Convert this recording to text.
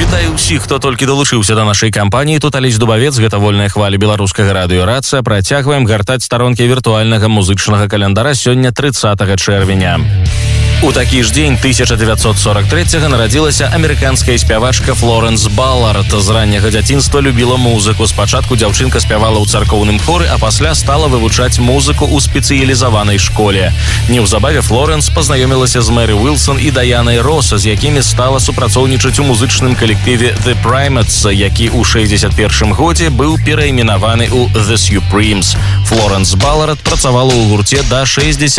Вітаю ўсіх, хто толькі далучыўся да нашай кампаніі. Тут Алесь Дубавец, гэта вольная хваля беларускага радыё «Рацыя». Працягваем гартаць старонкі віртуальнага музычнага календара сёння 30 чэрвеня. У такі ж дзень 1943-го нарадзілася амерыканская спявачка Флоренс Баллард. З ранняга дзяцінства любіла музыку. Спачатку дзяўчынка спявала ў царкоўным хоры, а пасля стала вывучаць музыку ў спецыялізаванай школе. Неўзабаве Флоренс пазнаёмілася з Мэры Уилсон і Даяной Росс, з якімі стала супрацоўнічаць у музычным калектыве The Primates, які ў 61 годзе быў перайменаваны ў The Supremes. Флоренс Баллард працавала ў гурце да 60